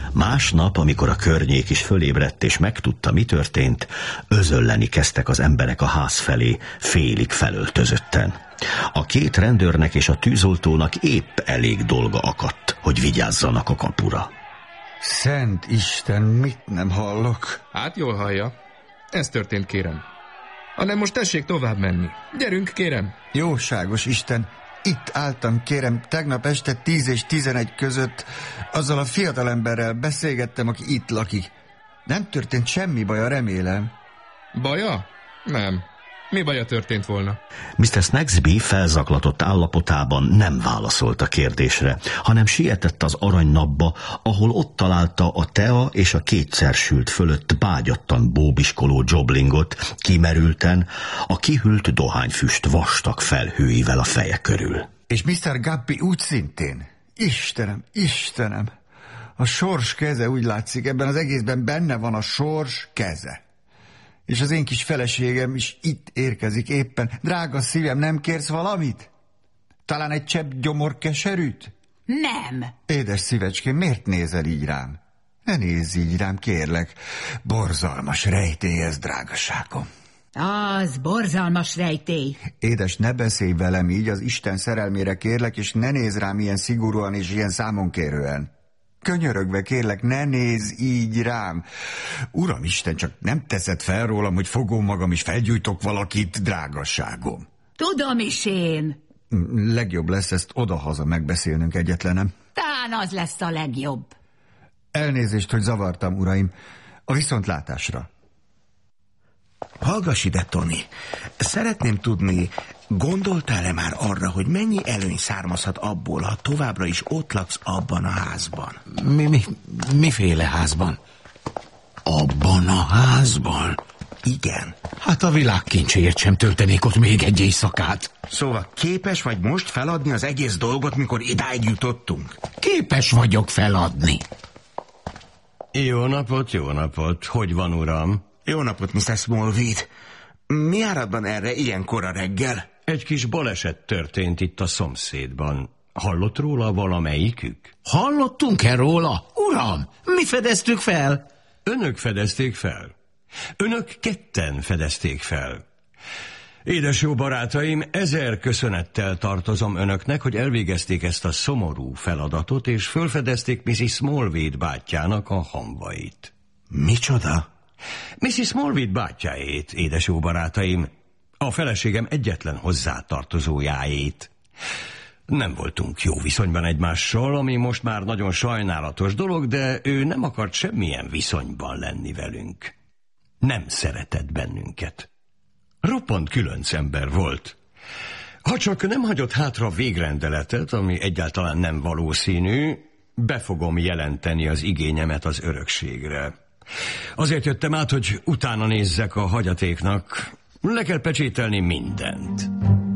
Másnap, amikor a környék is fölébredt és megtudta, mi történt, özölleni kezdtek az emberek a ház felé, félig felöltözötten. A két rendőrnek és a tűzoltónak épp elég dolga akadt, hogy vigyázzanak a kapura. Szent Isten, mit nem hallok? Hát jól hallja. Ez történt, kérem. Hanem most tessék tovább menni. Gyerünk, kérem. Jóságos Isten, itt álltam, kérem, tegnap este 10 és 11 között azzal a fiatalemberrel beszélgettem, aki itt lakik. Nem történt semmi baja, remélem. Baja? Nem. Mi baja történt volna? Mr. Snagsby felzaklatott állapotában nem válaszolt a kérdésre, hanem sietett az aranynapba, ahol ott találta a tea és a kétszer sült fölött bágyattan bóbiskoló Joblingot, kimerülten, a kihűlt dohányfüst vastag felhőivel a feje körül. És Mr. Guppy úgy szintén. Istenem, Istenem! A sors keze, úgy látszik, ebben az egészben benne van a sors keze. És az én kis feleségem is itt érkezik éppen. Drága szívem, nem kérsz valamit? Talán egy csepp gyomorkeserűt? Nem. Édes szívecském, miért nézel így rám? Ne nézz így rám, kérlek. Borzalmas rejtély ez, drágaságom. Az borzalmas rejtély. Édes, ne beszélj velem így, az Isten szerelmére kérlek, és ne nézz rám ilyen szigorúan és ilyen számonkérően. Könyörögve kérlek, ne nézz így rám. Uram Isten, csak nem teszed fel rólam, hogy fogom magam és felgyújtok valakit, drágasságom. Tudom is én. Legjobb lesz ezt odahaza megbeszélnünk egyetlenem. Talán az lesz a legjobb. Elnézést, hogy zavartam, uraim. A viszontlátásra. Hallgass ide, Tony. Szeretném tudni, gondoltál-e már arra, hogy mennyi előny származhat abból, ha továbbra is ott laksz abban a házban? Miféle házban? Abban a házban? Igen. Hát a világ kincséért sem töltenék ott még egy éjszakát. Szóval képes vagy most feladni az egész dolgot, mikor idáig jutottunk? Képes vagyok feladni. Jó napot, jó napot. Hogy van, uram? Jó napot, Mr. Smallweed. Mi áradban erre ilyen kora reggel? Egy kis baleset történt itt a szomszédban. Hallott róla valamelyikük? Hallottunk-e róla? Uram, mi fedeztük fel? Önök fedezték fel. Önök ketten fedezték fel. Édes jó barátaim, 1000 köszönettel tartozom önöknek, hogy elvégezték ezt a szomorú feladatot, és fölfedezték Mrs. Smallweed bátyjának a hamvait. Micsoda? Mrs. Smallweed bátyjáét, édes jó barátaim, a feleségem egyetlen hozzátartozójáét. Nem voltunk jó viszonyban egymással, ami most már nagyon sajnálatos dolog, de ő nem akart semmilyen viszonyban lenni velünk. Nem szeretett bennünket. Roppant különc ember volt. Ha csak nem hagyott hátra végrendeletet, ami egyáltalán nem valószínű, be fogom jelenteni az igényemet az örökségre. Azért jöttem át, hogy utána nézzek a hagyatéknak. Le kell pecsételni mindent.